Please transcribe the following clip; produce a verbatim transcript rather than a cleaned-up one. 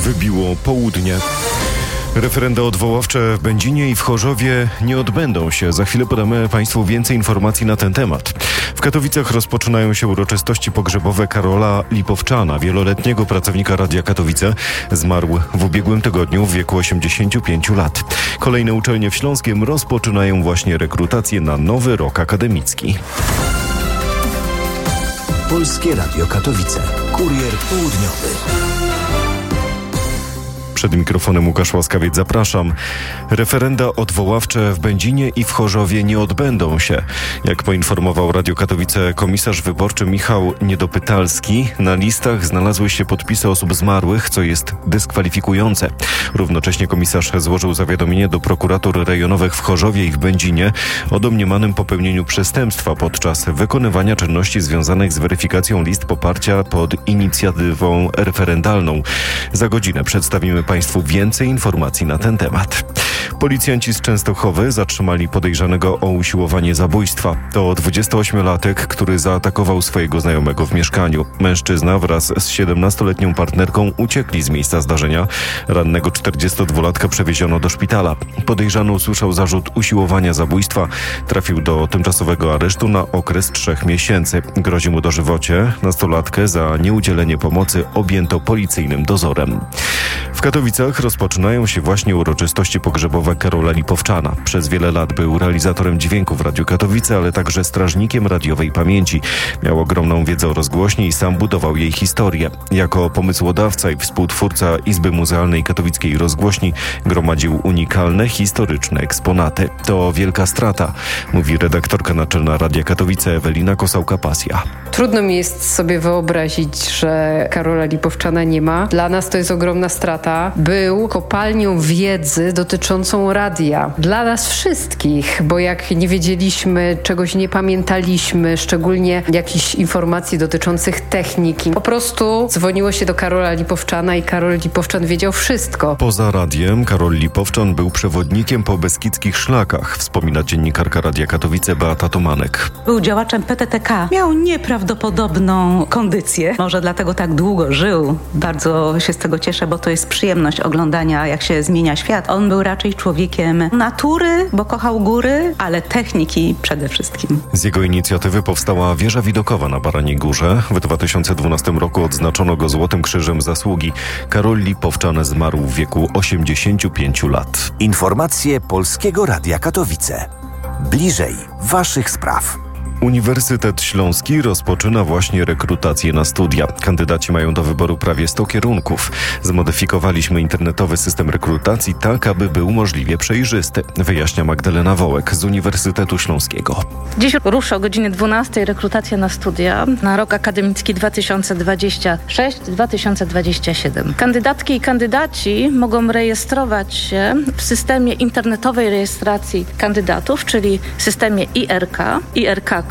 Wybiło południe. Referenda odwoławcze w Będzinie i w Chorzowie nie odbędą się. Za chwilę podamy Państwu więcej informacji na ten temat. W Katowicach rozpoczynają się uroczystości pogrzebowe Karola Lipowczana, wieloletniego pracownika Radia Katowice. Zmarł w ubiegłym tygodniu w wieku osiemdziesięciu pięciu lat. Kolejne uczelnie w Śląskiem rozpoczynają właśnie rekrutację na nowy rok akademicki. Polskie Radio Katowice. Kurier południowy. Przed mikrofonem Łukasz Łaskawiec, zapraszam. Referenda odwoławcze w Będzinie i w Chorzowie nie odbędą się. Jak poinformował Radio Katowice komisarz wyborczy Michał Niedopytalski, na listach znalazły się podpisy osób zmarłych, co jest dyskwalifikujące. Równocześnie komisarz złożył zawiadomienie do prokuratur rejonowych w Chorzowie i w Będzinie o domniemanym popełnieniu przestępstwa podczas wykonywania czynności związanych z weryfikacją list poparcia pod inicjatywą referendalną. Za godzinę przedstawimy Państwu więcej informacji na ten temat. Policjanci z Częstochowy zatrzymali podejrzanego o usiłowanie zabójstwa. To dwudziestoośmiolatek, który zaatakował swojego znajomego w mieszkaniu. Mężczyzna wraz z siedemnastoletnią partnerką uciekli z miejsca zdarzenia. Rannego czterdziestodwulatka przewieziono do szpitala. Podejrzany usłyszał zarzut usiłowania zabójstwa. Trafił do tymczasowego aresztu na okres trzech miesięcy. Grozi mu dożywocie. Nastolatkę za nieudzielenie pomocy objęto policyjnym dozorem. W Katowicach rozpoczynają się właśnie uroczystości pogrzebowe Karola Lipowczana. Przez wiele lat był realizatorem dźwięku w Radiu Katowice, ale także strażnikiem radiowej pamięci. Miał ogromną wiedzę o rozgłośni i sam budował jej historię. Jako pomysłodawca i współtwórca Izby Muzealnej Katowickiej Rozgłośni gromadził unikalne, historyczne eksponaty. To wielka strata, mówi redaktorka naczelna Radia Katowice Ewelina Kosałka-Pasja. Trudno mi jest sobie wyobrazić, że Karola Lipowczana nie ma. Dla nas to jest ogromna strata. Był kopalnią wiedzy dotyczącą radia. Dla nas wszystkich, bo jak nie wiedzieliśmy, czegoś nie pamiętaliśmy, szczególnie jakichś informacji dotyczących techniki, po prostu dzwoniło się do Karola Lipowczana i Karol Lipowczan wiedział wszystko. Poza radiem Karol Lipowczan był przewodnikiem po beskidzkich szlakach, wspomina dziennikarka Radia Katowice Beata Tomanek. Był działaczem P T T K. Miał nieprawdopodobną kondycję. Może dlatego tak długo żył. Bardzo się z tego cieszę, bo to jest przyjemność oglądania, jak się zmienia świat. On był raczej człowiekiem natury, bo kochał góry, ale techniki przede wszystkim. Z jego inicjatywy powstała wieża widokowa na Baraniej Górze. W dwa tysiące dwunastym roku odznaczono go Złotym Krzyżem Zasługi. Karol Lipowczan zmarł w wieku osiemdziesięciu pięciu lat. Informacje Polskiego Radia Katowice. Bliżej waszych spraw. Uniwersytet Śląski rozpoczyna właśnie rekrutację na studia. Kandydaci mają do wyboru prawie sto kierunków. Zmodyfikowaliśmy internetowy system rekrutacji tak, aby był możliwie przejrzysty, wyjaśnia Magdalena Wołek z Uniwersytetu Śląskiego. Dziś rusza o godzinie dwunastej rekrutacja na studia na rok akademicki dwa tysiące dwudziesty szósty dwa tysiące dwudziesty siódmy. Kandydatki i kandydaci mogą rejestrować się w systemie internetowej rejestracji kandydatów, czyli systemie I R K, I R K